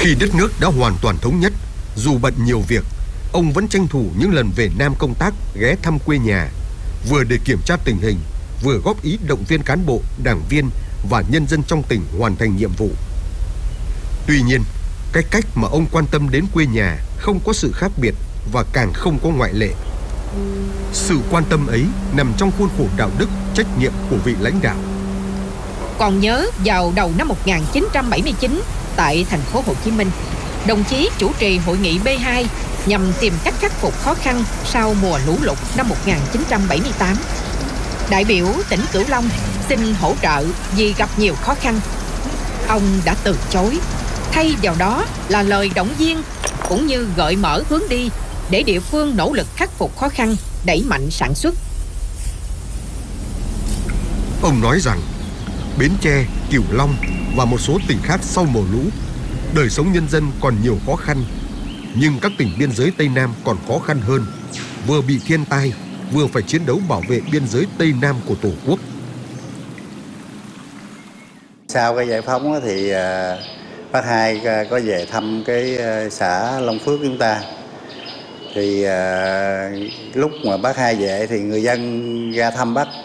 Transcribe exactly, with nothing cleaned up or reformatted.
Khi đất nước đã hoàn toàn thống nhất, dù bận nhiều việc, ông vẫn tranh thủ những lần về Nam công tác ghé thăm quê nhà, vừa để kiểm tra tình hình, vừa góp ý động viên cán bộ, đảng viên và nhân dân trong tỉnh hoàn thành nhiệm vụ. Tuy nhiên, cái cách mà ông quan tâm đến quê nhà không có sự khác biệt và càng không có ngoại lệ. Sự quan tâm ấy nằm trong khuôn khổ đạo đức, trách nhiệm của vị lãnh đạo. Còn nhớ vào đầu năm một nghìn chín trăm bảy mươi chín tại thành phố Hồ Chí Minh, đồng chí chủ trì hội nghị B hai nhằm tìm cách khắc phục khó khăn sau mùa lũ lụt năm một nghìn chín trăm bảy mươi tám. Đại biểu tỉnh Cửu Long xin hỗ trợ vì gặp nhiều khó khăn. Ông đã từ chối, thay vào đó là lời động viên cũng như gợi mở hướng đi để địa phương nỗ lực khắc phục khó khăn, đẩy mạnh sản xuất. Ông nói rằng Bến Tre, Cửu Long và một số tỉnh khác sau mùa lũ, đời sống nhân dân còn nhiều khó khăn, nhưng các tỉnh biên giới Tây Nam còn khó khăn hơn, vừa bị thiên tai, vừa phải chiến đấu bảo vệ biên giới Tây Nam của Tổ quốc. Sau cái giải phóng thì Bác Hai có về thăm cái xã Long Phước chúng ta. Thì lúc mà Bác Hai về thì người dân ra thăm Bác